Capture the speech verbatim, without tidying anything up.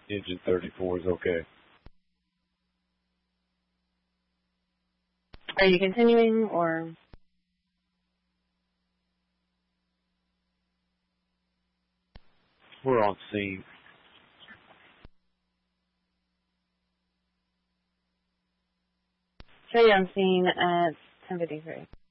Engine thirty-four is okay. Are you continuing or? We're on scene. Show you on scene at ten fifty-three.